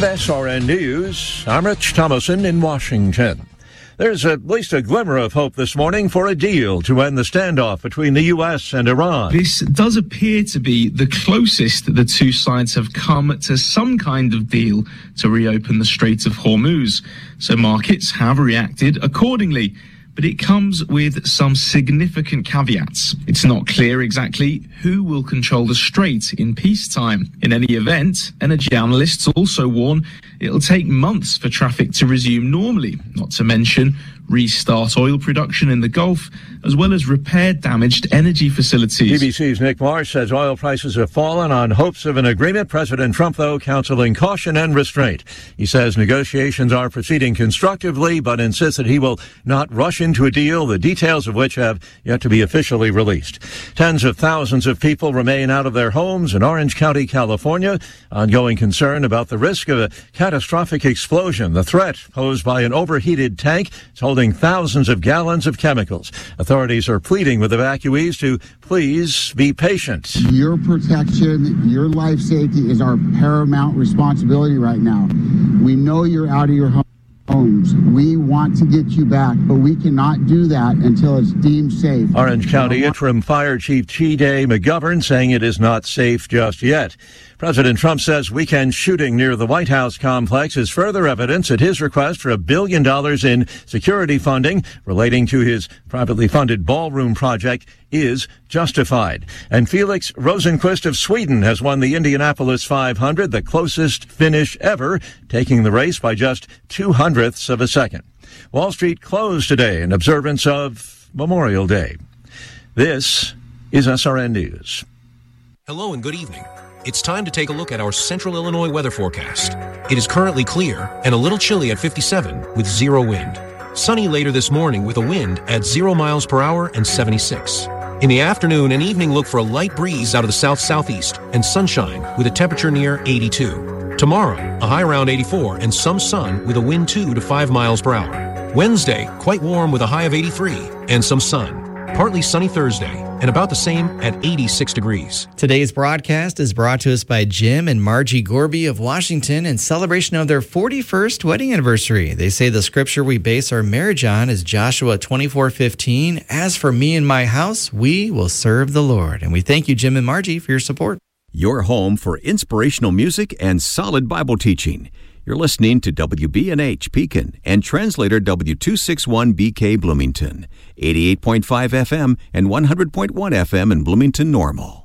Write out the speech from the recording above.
With SRN News, I'm Rich Thomason in Washington. There's at least a glimmer of hope this morning for a deal to end the standoff between the U.S. and Iran. This does appear to be the closest the two sides have come to some kind of deal to reopen the Strait of Hormuz. So markets have reacted accordingly. But it comes with some significant caveats. It's not clear exactly who will control the strait in peacetime. In any event, energy analysts also warn it'll take months for traffic to resume normally, not to mention restart oil production in the Gulf, as well as repair damaged energy facilities. BBC's Nick Marsh says oil prices have fallen on hopes of an agreement. President Trump, though, counseling caution and restraint. He says negotiations are proceeding constructively, but insists that he will not rush into a deal, the details of which have yet to be officially released. Tens of thousands of people remain out of their homes in Orange County, California. Ongoing concern about the risk of a catastrophic explosion. The threat posed by an overheated tank is holding thousands of gallons of chemicals. Authorities are pleading with evacuees to please be patient. Your protection, your life safety is our paramount responsibility right now. We know you're out of your homes. We want to get you back, but we cannot do that until it's deemed safe. Orange County Interim Fire Chief Chiday McGovern saying it is not safe just yet. President Trump says weekend shooting near the White House complex is further evidence that his request for $1 billion in security funding relating to his privately funded ballroom project is justified. And Felix Rosenqvist of Sweden has won the Indianapolis 500, the closest finish ever, taking the race by just 0.02 of a second. Wall Street closed today in observance of Memorial Day. This is SRN News. Hello and good evening. It's time to take a look at our Central Illinois weather forecast. It is currently clear and a little chilly at 57 with 0 wind. Sunny later this morning with a wind at 0 miles per hour and 76. In the afternoon and evening, look for a light breeze out of the south-southeast and sunshine with a temperature near 82. Tomorrow, a high around 84 and some sun with a wind 2 to 5 miles per hour. Wednesday, quite warm with a high of 83 and some sun. Partly sunny Thursday, and about the same at 86 degrees. Today's broadcast is brought to us by Jim and Margie Gorby of Washington in celebration of their 41st wedding anniversary. They say the scripture we base our marriage on is Joshua 24:15. As for me and my house, we will serve the Lord. And we thank you, Jim and Margie, for your support. Your home for inspirational music and solid Bible teaching. You're listening to WBNH Pekin and translator W261BK Bloomington, 88.5 FM and 100.1 FM in Bloomington Normal.